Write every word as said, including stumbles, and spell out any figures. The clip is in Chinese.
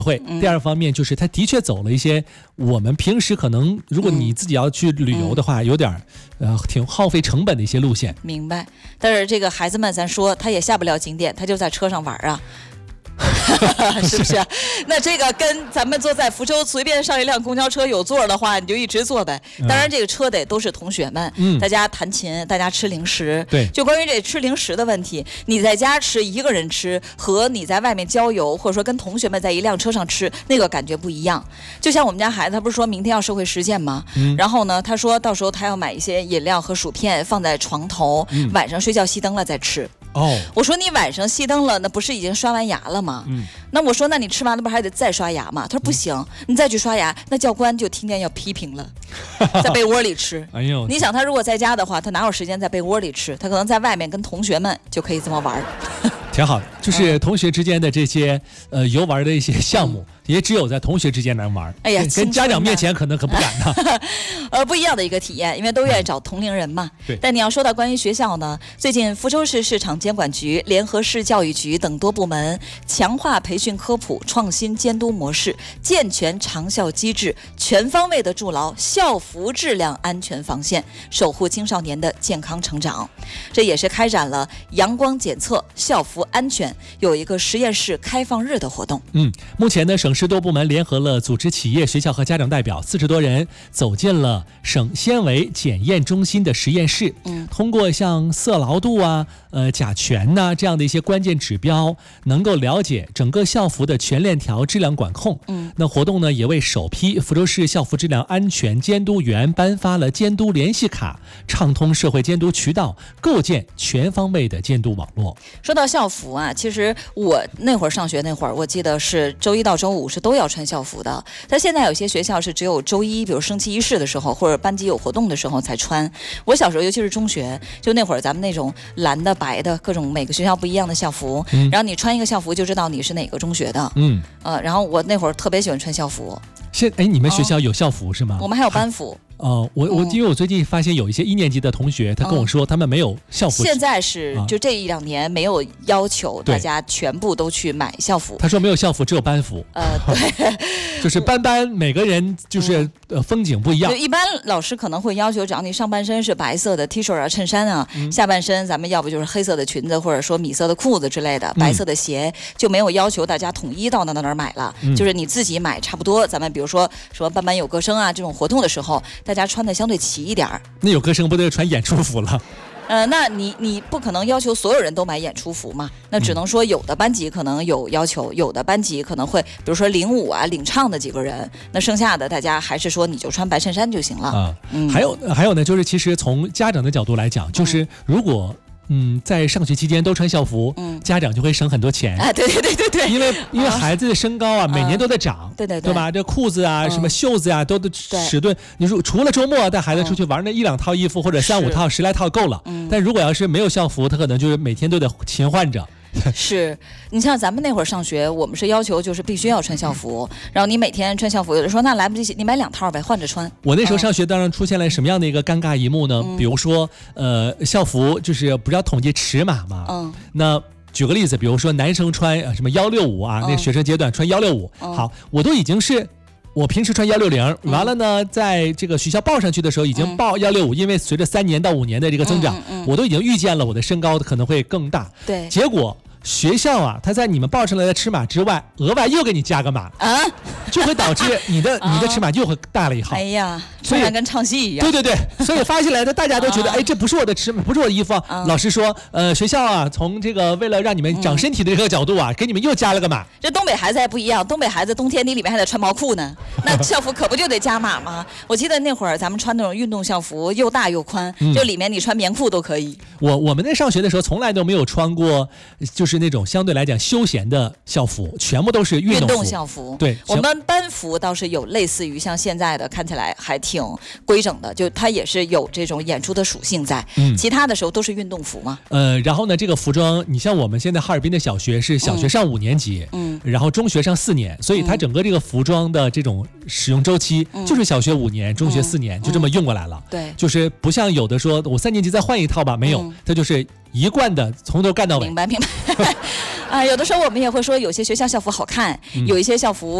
会。第二方面就是他的确走了一些我们平时可能如果你自己要去旅游的话，有点呃挺耗费成本的一些路线。 明白。但是这个孩子们，咱说他也下不了景点，他就在车上玩啊。是不是？那这个跟咱们坐在福州随便上一辆公交车有座的话，你就一直坐呗。当然，这个车得都是同学们，嗯、大家弹琴，大家吃零食。 对， 就关于这吃零食的问题，你在家吃一个人吃和你在外面郊游，或者说跟同学们在一辆车上吃，那个感觉不一样。就像我们家孩子，他不是说明天要社会实践吗？嗯、然后呢，他说到时候他要买一些饮料和薯片放在床头，嗯、晚上睡觉熄灯了再吃。 哦， 我说你晚上熄灯了，那不是已经刷完牙了吗？嗯，那我说那你吃完了不是还得再刷牙吗？他说不行，嗯、你再去刷牙，那教官就听见要批评了，在被窝里吃。 哎呦， 你想他如果在家的话，他哪有时间在被窝里吃？他可能在外面跟同学们就可以这么玩。 挺好的，就是同学之间的这些呃游玩的一些项目，嗯、也只有在同学之间能玩。 哎呀， 跟家长面前可能可不敢呢。 呃，不一样的一个体验，因为都愿意找同龄人嘛。 对。 但你要说到关于学校呢，最近福州市市场监管局联合市教育局等多部门强化培训科普创新监督模式，健全长效机制，全方位的筑牢校服质量安全防线，守护青少年的健康成长。这也是开展了阳光检测校服安全有一个实验室开放日的活动。 嗯，目前呢，省市多部门联合了组织企业、学校和家长代表四十多人，走进了省纤维检验中心的实验室。嗯，通过像色牢度啊、呃甲醛呐、啊、这样的一些关键指标，能够了解整个校服的全链条质量管控。嗯，那活动呢，也为首批福州市校服质量安全监督员颁发了监督联系卡，畅通社会监督渠道，构建全方位的监督网络。 说到校服啊，其实我那会儿上学那会儿，我记得是周一到周五是都要穿校服的。但现在有些学校是只有周一，比如升旗仪式的时候或者班级有活动的时候才穿。我小时候，尤其是中学，就那会儿咱们那种蓝的、白的，各种每个学校不一样的校服，嗯、然后你穿一个校服就知道你是哪个中学的。嗯，呃，然后我那会儿特别喜欢穿校服。 现哎，你们学校有校服是吗？ 我们还有班服。 哦，我我因为我最近发现有一些一年级的同学，他跟我说他们没有校服。 现在是就这一两年没有要求大家全部都去买校服。 他说没有校服，只有班服。 呃，对， 就是班班每个人就是呃风景不一样。 就一般老师可能会要求，只要你上半身是白色的 T 恤啊、衬衫啊，嗯、下半身咱们要不就是黑色的裙子，或者说米色的裤子之类的，白色的鞋，嗯、就没有要求大家统一到那那儿买了，嗯、就是你自己买差不多。咱们比如说什么班班有歌声啊这种活动的时候，大家穿的相对齐一点儿。 那有歌声不得穿演出服了？ 呃，那你你不可能要求所有人都买演出服嘛？那只能说有的班级可能有要求，有的班级可能会，比如说领舞啊、领唱的几个人，那剩下的大家还是说你就穿白衬衫就行了。啊， 嗯，还有还有呢，就是其实从家长的角度来讲，就是如果。嗯，在上学期间都穿校服，嗯，家长就会省很多钱。 啊，对对对对对， 因为因为孩子的身高啊，啊每年都在长， 对对对， 对吧？这裤子啊，嗯、什么袖子啊，都都尺寸。你说除了周末带孩子出去玩，那一两套衣服或者三五套、十来套够了。嗯，但如果要是没有校服，他可能就是每天都得勤换着。 是你像咱们那会儿上学，我们是要求就是必须要穿校服，然后你每天穿校服，有的说那来不及，你买两套呗，换着穿。 我那时候上学当然出现了什么样的一个尴尬一幕呢？嗯、比如说，呃，校服就是不是要统计尺码嘛？嗯，那。举个例子，比如说男生穿什么幺六五啊，嗯、那学生阶段穿幺六五，好，我都已经是。我平时穿幺六零，完了呢，在这个学校报上去的时候已经报幺六五，因为随着三年到五年的这个增长，嗯嗯嗯、我都已经预见了我的身高可能会更大。 对， 结果学校啊，他在你们报上来的尺码之外，额外又给你加个码啊，就会导致你的你的尺码又会大了一号。 哎呀，突然跟唱戏一样。 对对对，所以发下来的大家都觉得，哎，这不是我的尺码，不是我的衣服。老师说，呃，学校啊，从这个为了让你们长身体的这个角度啊，给你们又加了个码。 这东北孩子还不一样，东北孩子冬天你里面还得穿毛裤呢，那校服可不就得加码吗？我记得那会儿咱们穿那种运动校服，又大又宽，就里面你穿棉裤都可以。 我我们那上学的时候，从来都没有穿过，就是那种相对来讲休闲的校服，全部都是运动服。 运动校服。 对， 我们班服倒是有类似于像现在的，看起来还挺规整的，就它也是有这种演出的属性在。嗯，其他的时候都是运动服嘛。 呃，然后呢，这个服装，你像我们现在哈尔滨的小学是小学上五年级，嗯，然后中学上四年，所以它整个这个服装的这种使用周期就是小学五年，中学四年，就这么用过来了。 对， 就是不像有的说我三年级再换一套吧，没有，它就是一贯的从头干到尾。 明白明白。啊，有的时候我们也会说，有些学校校服好看，嗯、有一些校服